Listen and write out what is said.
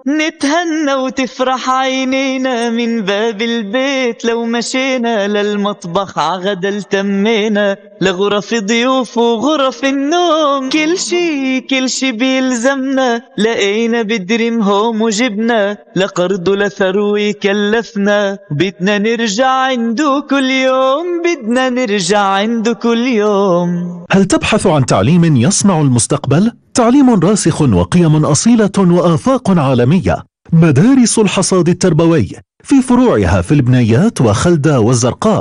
نتهنى وتفرح عينينا من باب البيت، لو مشينا للمطبخ عغدا التمينا، لغرف ضيوف وغرف النوم، كل شي بيلزمنا لقينا بدريم هوم وجبنا، لقرض لثروة كلفنا، بدنا نرجع عنده كل يوم، بدنا نرجع عنده كل يوم. هل تبحث عن تعليم يصنع المستقبل؟ تعليم راسخ وقيم أصيلة وآفاق عالمية. مدارس الحصاد التربوي في فروعها في البنايات وخلدة والزرقاء.